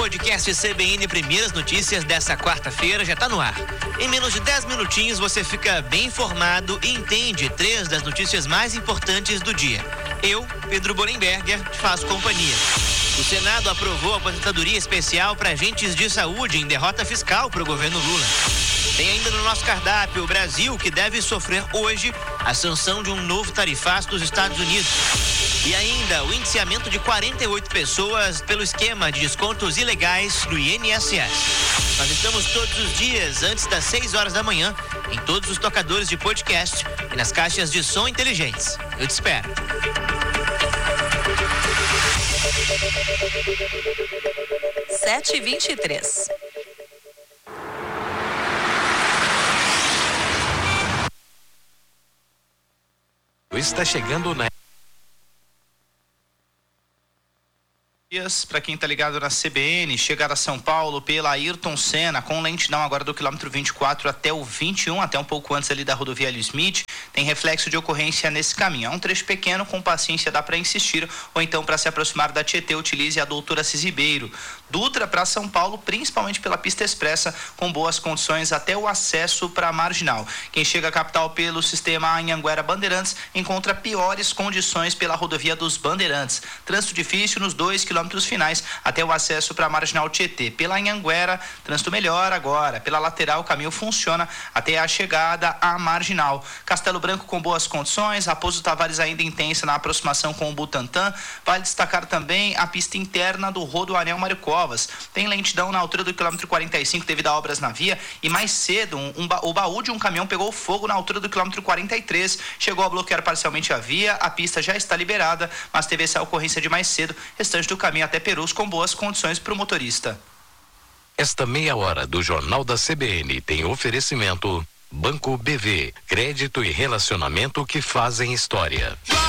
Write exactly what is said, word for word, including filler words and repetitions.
podcast C B N Primeiras Notícias dessa quarta-feira já está no ar. Em menos de dez minutinhos você fica bem informado e entende três das notícias mais importantes do dia. Eu, Pedro Borenberger, te faço companhia. O Senado aprovou a aposentadoria especial para agentes de saúde em derrota fiscal para o governo Lula. Tem ainda no nosso cardápio o Brasil, que deve sofrer hoje a sanção de um novo tarifaço dos Estados Unidos. E ainda o indiciamento de quarenta e oito pessoas pelo esquema de descontos ilegais do I N S S. Nós estamos todos os dias antes das seis horas da manhã em todos os tocadores de podcast e nas caixas de som inteligentes. Eu te espero. sete e vinte e três. Está chegando na... Para quem tá ligado na C B N, chegar a São Paulo pela Ayrton Senna, com lentidão agora do quilômetro vinte e quatro até o vinte e um, até um pouco antes ali da rodovia Hélio Smith, tem reflexo de ocorrência nesse caminho. É um trecho pequeno, com paciência dá para insistir, ou então para se aproximar da Tietê, utilize a Doutora Cisibeiro. Dutra para São Paulo, principalmente pela pista expressa, com boas condições até o acesso para a Marginal. Quem chega à capital pelo sistema Anhanguera Bandeirantes encontra piores condições pela rodovia dos Bandeirantes. Trânsito difícil nos dois quilômetros finais até o acesso para a Marginal Tietê. Pela Anhanguera, trânsito melhor agora. Pela lateral, o caminho funciona até a chegada à Marginal. Castelo Branco com boas condições, Raposo Tavares ainda intensa na aproximação com o Butantã. Vale destacar também a pista interna do Rodoanel Mário Covas. Tem lentidão na altura do quilômetro quarenta e cinco devido a obras na via, e mais cedo um, um, o baú de um caminhão pegou fogo na altura do quilômetro quarenta e três, chegou a bloquear parcialmente a via, a pista já está liberada, mas teve essa ocorrência de mais cedo, restante do caminho até Perus com boas condições para o motorista. Esta meia hora do Jornal da C B N tem oferecimento Banco B V, crédito e relacionamento que fazem história.